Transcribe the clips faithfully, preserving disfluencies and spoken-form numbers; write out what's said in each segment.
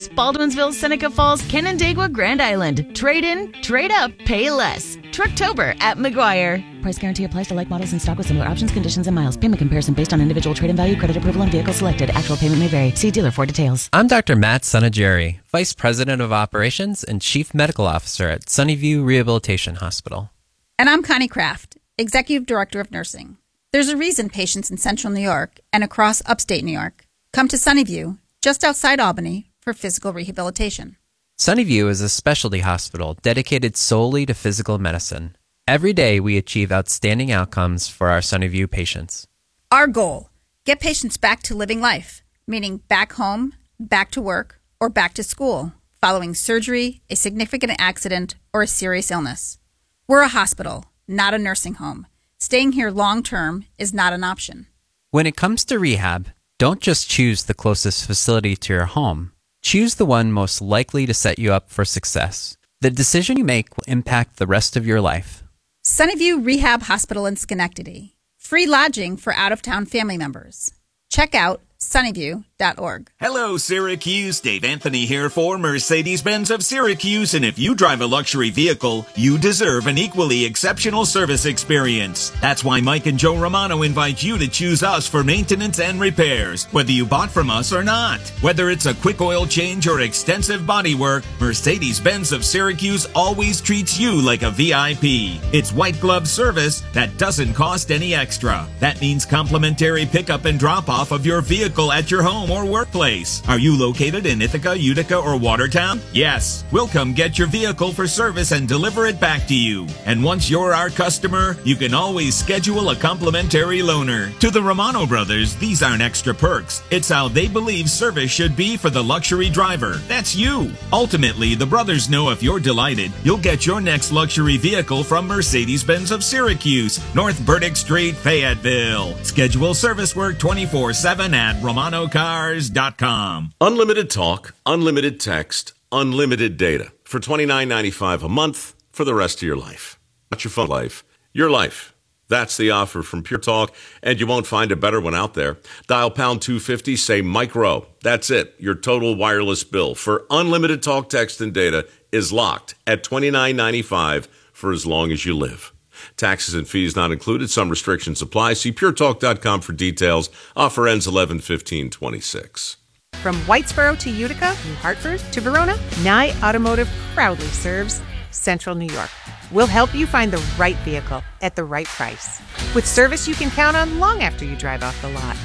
Baldwinsville, Seneca Falls, Canandaigua, Grand Island. Trade in, trade up, pay less. Trucktober at McGuire. Price guarantee applies to like models in stock with similar options, conditions, and miles. Payment comparison based on individual trade-in value, credit approval, and vehicle selected. Actual payment may vary. See dealer for details. I'm Doctor Matt Sunageri, Vice President of Operations and Chief Medical Officer at Sunnyview Rehabilitation Hospital. And I'm Connie Kraft, Executive Director of Nursing. There's a reason patients in Central New York and across upstate New York come to Sunnyview, just outside Albany, for physical rehabilitation. Sunnyview is a specialty hospital dedicated solely to physical medicine. Every day we achieve outstanding outcomes for our Sunnyview patients. Our goal, get patients back to living life, meaning back home, back to work, or back to school, following surgery, a significant accident, or a serious illness. We're a hospital, not a nursing home. Staying here long-term is not an option. When it comes to rehab, don't just choose the closest facility to your home. Choose the one most likely to set you up for success. The decision you make will impact the rest of your life. Sunnyview Rehab Hospital in Schenectady. Free lodging for out-of-town family members. Check out sunnyview dot org. Hello, Syracuse. Dave Anthony here for Mercedes-Benz of Syracuse. And if you drive a luxury vehicle, you deserve an equally exceptional service experience. That's why Mike and Joe Romano invite you to choose us for maintenance and repairs, whether you bought from us or not. Whether it's a quick oil change or extensive body work, Mercedes-Benz of Syracuse always treats you like a V I P. It's white glove service that doesn't cost any extra. That means complimentary pickup and drop-off of your vehicle at your home or workplace. Are you located in Ithaca, Utica, or Watertown? Yes. We'll come get your vehicle for service and deliver it back to you. And once you're our customer, you can always schedule a complimentary loaner. To the Romano brothers, these aren't extra perks. It's how they believe service should be for the luxury driver. That's you. Ultimately, the brothers know if you're delighted, you'll get your next luxury vehicle from Mercedes-Benz of Syracuse, North Burdick Street, Fayetteville. Schedule service work twenty-four seven at romano cars dot com. Unlimited talk, unlimited text, unlimited data for twenty-nine ninety-five a month for the rest of your life. Not your phone life, your life. That's the offer from Pure Talk, and you won't find a better one out there. Dial pound two fifty, say micro. That's it. Your total wireless bill for unlimited talk, text, and data is locked at twenty-nine ninety-five for as long as you live. Taxes and fees not included. Some restrictions apply. See pure talk dot com for details. Offer ends eleven fifteen twenty-six. From Whitesboro to Utica, New Hartford to Verona, Nye Automotive proudly serves Central New York. We'll help you find the right vehicle at the right price, with service you can count on long after you drive off the lot.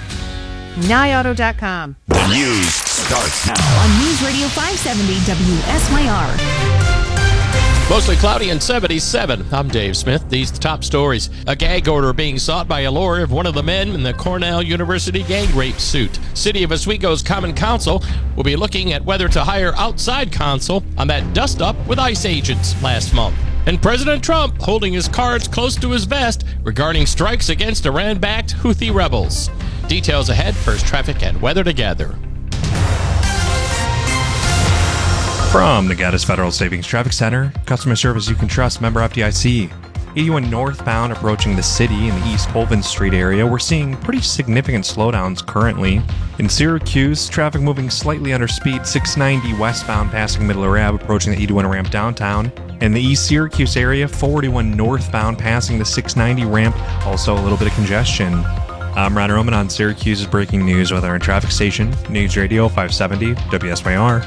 Nye Auto dot com. The news starts now on News Radio five seventy W S Y R. Mostly cloudy and seventy-seven. I'm Dave Smith. These are the top stories. A gag order being sought by a lawyer of one of the men in the Cornell University gang rape suit. City of Oswego's Common Council will be looking at whether to hire outside counsel on that dust-up with ICE agents last month. And President Trump holding his cards close to his vest regarding strikes against Iran-backed Houthi rebels. Details ahead. First, traffic and weather together. From the Gaddis Federal Savings Traffic Center, customer service you can trust, member F D I C. eighty-one northbound approaching the city in the East Colvin Street area. We're seeing pretty significant slowdowns currently. In Syracuse, traffic moving slightly under speed, six ninety westbound passing Middle Ave approaching the eighty-one ramp downtown. In the East Syracuse area, four forty-one northbound passing the six ninety ramp, also a little bit of congestion. I'm Ron Roman on Syracuse's breaking news weather and traffic station, News Radio five seventy W S Y R.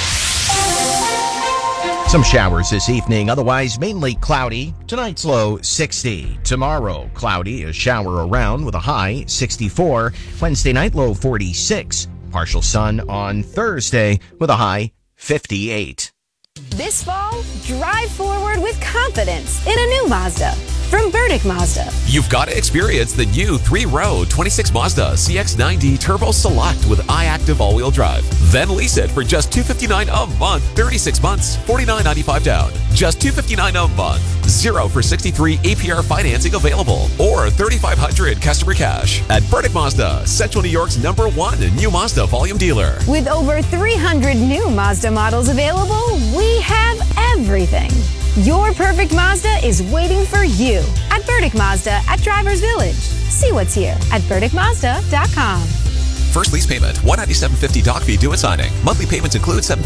Some showers this evening, otherwise mainly cloudy. Tonight's low sixty. Tomorrow, cloudy, a shower around with a high sixty-four. Wednesday night, low forty-six. Partial sun on Thursday with a high fifty-eight. This fall, drive forward with confidence in a new Mazda from Burdick Mazda. You've got to experience the new three-row twenty-six Mazda C X ninety Turbo Select with iActive all-wheel drive. Then lease it for just two hundred fifty-nine dollars a month, thirty-six months, forty-nine ninety-five down. Just two hundred fifty-nine dollars a month. Zero for sixty-three A P R financing available, or thirty-five hundred dollars customer cash at Burdick Mazda, Central New York's number one new Mazda volume dealer. With over three hundred new Mazda models available, we have everything. Your perfect Mazda is waiting for you at Burdick Mazda at Drivers Village. See what's here at burdick mazda dot com. First lease payment, one hundred ninety-seven dollars and fifty cents doc fee due at signing. Monthly payments include seven